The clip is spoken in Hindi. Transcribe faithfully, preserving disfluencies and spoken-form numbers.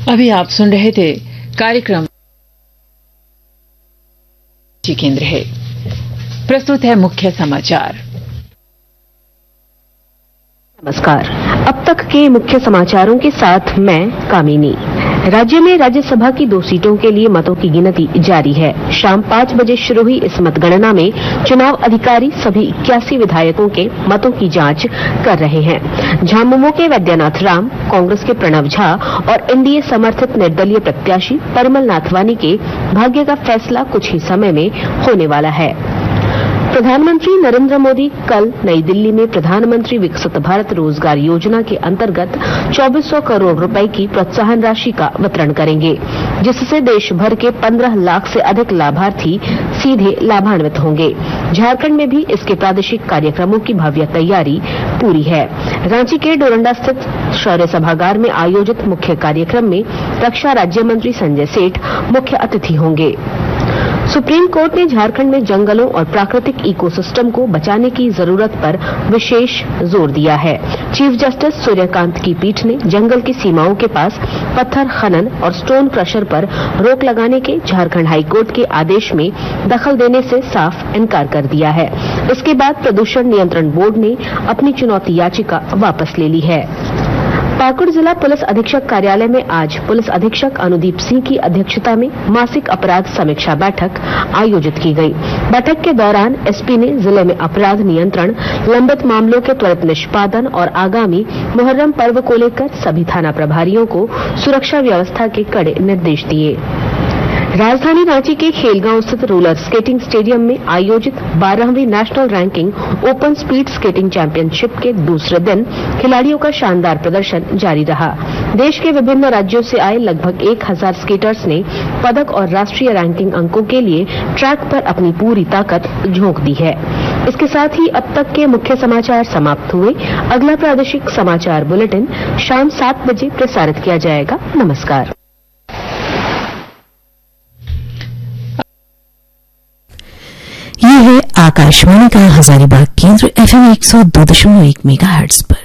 अभी आप सुन रहे थे कार्यक्रम केंद्र है। प्रस्तुत है मुख्य समाचार। नमस्कार। अब तक के मुख्य समाचारों के साथ मैं कामिनी। राज्य में राज्यसभा की दो सीटों के लिए मतों की गिनती जारी है। शाम पांच बजे शुरू हुई इस मतगणना में चुनाव अधिकारी सभी इक्यासी विधायकों के मतों की जांच कर रहे हैं। झामुमो के वैद्यनाथ राम, कांग्रेस के प्रणव झा और एनडीए समर्थित निर्दलीय प्रत्याशी परिमल नाथवानी के भाग्य का फैसला कुछ ही समय में होने वाला है। प्रधानमंत्री नरेंद्र मोदी कल नई दिल्ली में प्रधानमंत्री विकसित भारत रोजगार योजना के अंतर्गत चौबीस सौ करोड़ रुपए की प्रोत्साहन राशि का वितरण करेंगे, जिससे देश भर के पंद्रह लाख से अधिक लाभार्थी सीधे लाभान्वित होंगे। झारखंड में भी इसके प्रादेशिक कार्यक्रमों की भव्य तैयारी पूरी है। रांची के डोरंडा स्थित शौर्य सभागार में आयोजित मुख्य कार्यक्रम में रक्षा राज्य मंत्री संजय सेठ मुख्य अतिथि होंगे। सुप्रीम कोर्ट ने झारखंड में जंगलों और प्राकृतिक इकोसिस्टम को बचाने की जरूरत पर विशेष जोर दिया है। चीफ जस्टिस सूर्यकांत की पीठ ने जंगल की सीमाओं के पास पत्थर खनन और स्टोन क्रशर पर रोक लगाने के झारखंड हाईकोर्ट के आदेश में दखल देने से साफ इनकार कर दिया है। इसके बाद प्रदूषण नियंत्रण बोर्ड ने अपनी चुनौती याचिका वापस ले ली है। पाकुड़ जिला पुलिस अधीक्षक कार्यालय में आज पुलिस अधीक्षक अनुदीप सिंह की अध्यक्षता में मासिक अपराध समीक्षा बैठक आयोजित की गई। बैठक के दौरान एसपी ने जिले में अपराध नियंत्रण, लंबित मामलों के त्वरित निष्पादन और आगामी मुहर्रम पर्व को लेकर सभी थाना प्रभारियों को सुरक्षा व्यवस्था के कड़े निर्देश दिए। राजधानी रांची के खेलगांव स्थित रोलर स्केटिंग स्टेडियम में आयोजित बारहवीं national ranking open speed skating championship के दूसरे दिन खिलाड़ियों का शानदार प्रदर्शन जारी रहा। देश के विभिन्न राज्यों से आए लगभग एक हजार स्केटर्स ने पदक और राष्ट्रीय रैंकिंग अंकों के लिए ट्रैक पर अपनी पूरी ताकत झोंक दी है। इसके साथ ही अब तक के मुख्य समाचार समाप्त हुए। अगला प्रादेशिक समाचार बुलेटिन शाम सात बजे प्रसारित किया जाएगा। नमस्कार। ये है आकाशवाणी का हजारीबाग केंद्र एफएम एक सौ दो दशमलव एक मेगाहर्ट्ज पर।